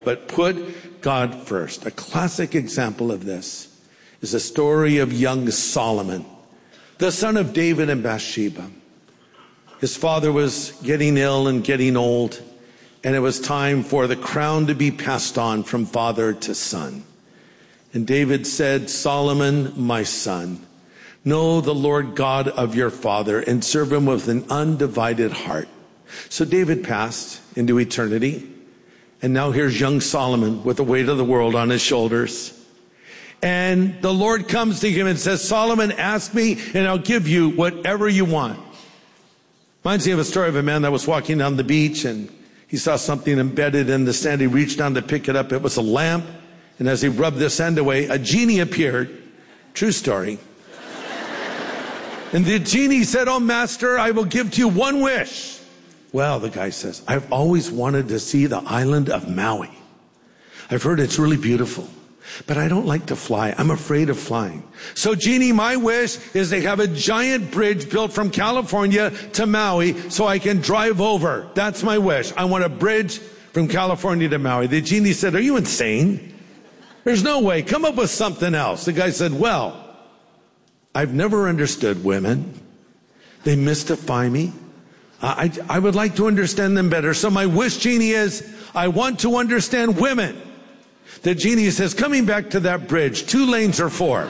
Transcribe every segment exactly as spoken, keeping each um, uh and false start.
But put God first. A classic example of this is the story of young Solomon, the son of David and Bathsheba. His father was getting ill and getting old, and it was time for the crown to be passed on from father to son. And David said, Solomon, my son, know the Lord God of your father and serve him with an undivided heart. So David passed into eternity. And now here's young Solomon with the weight of the world on his shoulders. And the Lord comes to him and says, Solomon, ask me and I'll give you whatever you want. Reminds me of a story of a man that was walking down the beach and he saw something embedded in the sand. He reached down to pick it up. It was a lamp. And as he rubbed the sand away, a genie appeared. True story. And the genie said, oh, master, I will give to you one wish. Well, the guy says, I've always wanted to see the island of Maui. I've heard it's really beautiful, but I don't like to fly. I'm afraid of flying. So, genie, my wish is they have a giant bridge built from California to Maui so I can drive over. That's my wish. I want a bridge from California to Maui. The genie said, are you insane? There's no way. Come up with something else. The guy said, well, I've never understood women. They mystify me. I, I would like to understand them better. So my wish, genie, is I want to understand women. The genie says, coming back to that bridge, two lanes or four.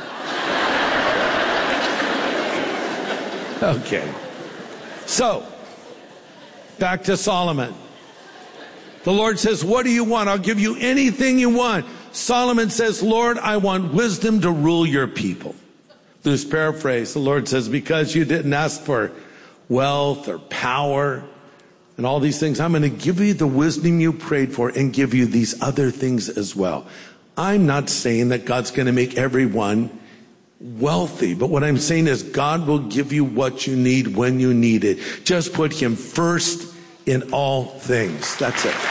Okay. So, back to Solomon. The Lord says, what do you want? I'll give you anything you want. Solomon says, Lord, I want wisdom to rule your people. Loose paraphrase. The Lord says, because you didn't ask for wealth or power and all these things, I'm going to give you the wisdom you prayed for and give you these other things as well. I'm not saying that God's going to make everyone wealthy, but what I'm saying is God will give you what you need when you need it. Just put him first in all things. That's it.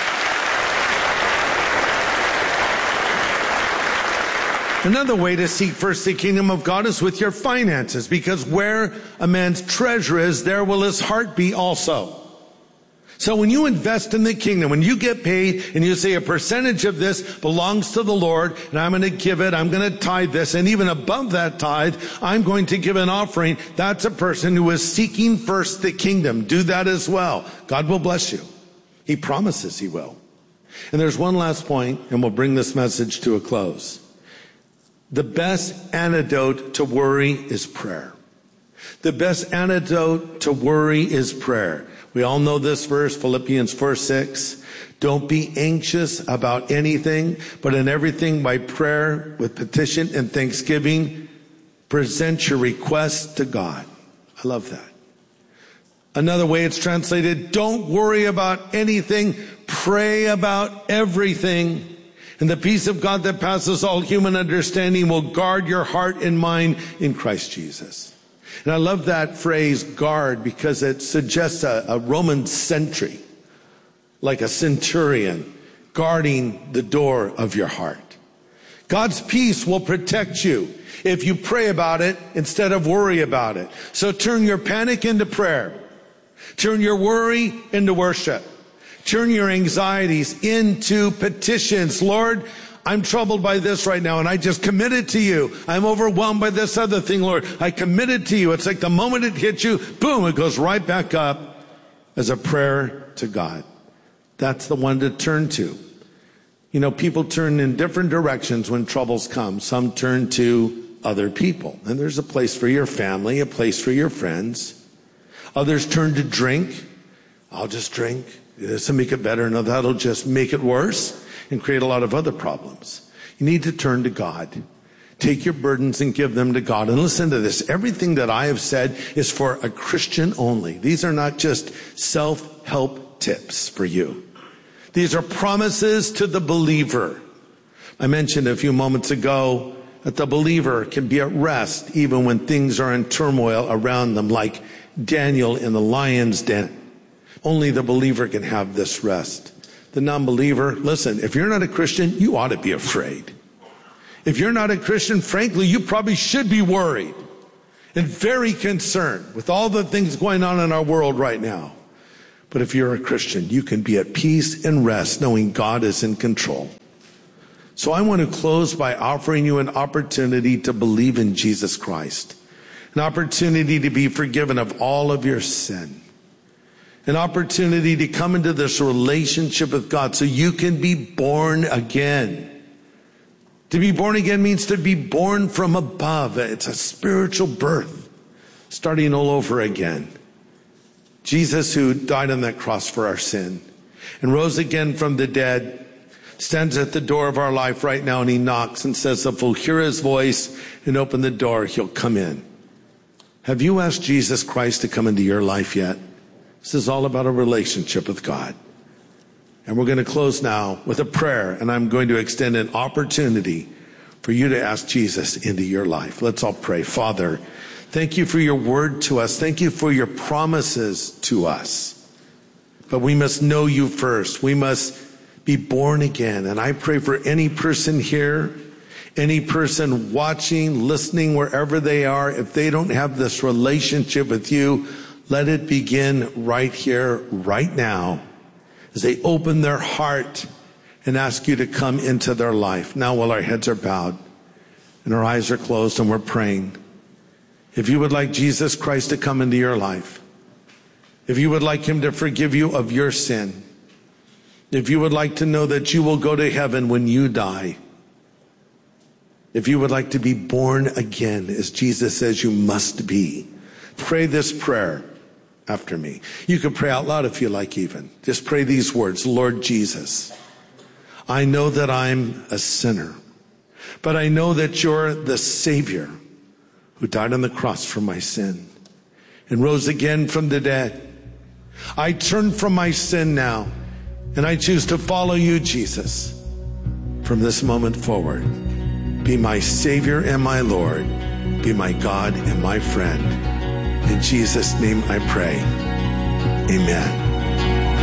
Another way to seek first the kingdom of God is with your finances, because where a man's treasure is, there will his heart be also. So when you invest in the kingdom, when you get paid and you say a percentage of this belongs to the Lord and I'm going to give it, I'm going to tithe this, and even above that tithe, I'm going to give an offering, that's a person who is seeking first the kingdom. Do that as well. God will bless you. He promises he will. And there's one last point, and we'll bring this message to a close. The best antidote to worry is prayer. The best antidote to worry is prayer. We all know this verse, Philippians four six. Don't be anxious about anything, but in everything by prayer with petition and thanksgiving, present your requests to God. I love that. Another way it's translated, don't worry about anything, pray about everything. And the peace of God that passes all human understanding will guard your heart and mind in Christ Jesus. And I love that phrase, guard, because it suggests a, a Roman sentry, like a centurion, guarding the door of your heart. God's peace will protect you if you pray about it instead of worry about it. So turn your panic into prayer. Turn your worry into worship. Turn your anxieties into petitions. Lord, I'm troubled by this right now, and I just commit it to you. I'm overwhelmed by this other thing, Lord. I commit it to you. It's like the moment it hits you, boom, it goes right back up as a prayer to God. That's the one to turn to. You know, people turn in different directions when troubles come. Some turn to other people. And there's a place for your family, a place for your friends. Others turn to drink. I'll just drink. This will make it better. No, that'll just make it worse and create a lot of other problems. You need to turn to God. Take your burdens and give them to God. And listen to this. Everything that I have said is for a Christian only. These are not just self-help tips for you. These are promises to the believer. I mentioned a few moments ago that the believer can be at rest even when things are in turmoil around them, like Daniel in the lion's den. Only the believer can have this rest. The non-believer, listen, if you're not a Christian, you ought to be afraid. If you're not a Christian, frankly, you probably should be worried and very concerned with all the things going on in our world right now. But if you're a Christian, you can be at peace and rest knowing God is in control. So I want to close by offering you an opportunity to believe in Jesus Christ, an opportunity to be forgiven of all of your sin, an opportunity to come into this relationship with God so you can be born again. To be born again means to be born from above. It's a spiritual birth, starting all over again. Jesus, who died on that cross for our sin and rose again from the dead, stands at the door of our life right now, and he knocks and says, if we'll hear his voice and open the door, he'll come in. Have you asked Jesus Christ to come into your life yet? This is all about a relationship with God. And we're going to close now with a prayer, and I'm going to extend an opportunity for you to ask Jesus into your life. Let's all pray. Father, thank you for your word to us. Thank you for your promises to us. But we must know you first. We must be born again. And I pray for any person here, any person watching, listening, wherever they are, if they don't have this relationship with you, let it begin right here, right now, as they open their heart and ask you to come into their life. Now, while our heads are bowed and our eyes are closed and we're praying, if you would like Jesus Christ to come into your life, if you would like him to forgive you of your sin, if you would like to know that you will go to heaven when you die, if you would like to be born again, as Jesus says you must be, pray this prayer after me. You can pray out loud if you like even. Just pray these words. Lord Jesus, I know that I'm a sinner, but I know that you're the Savior who died on the cross for my sin and rose again from the dead. I turn from my sin now, and I choose to follow you, Jesus, from this moment forward. Be my Savior and my Lord. Be my God and my friend. In Jesus' name I pray. Amen.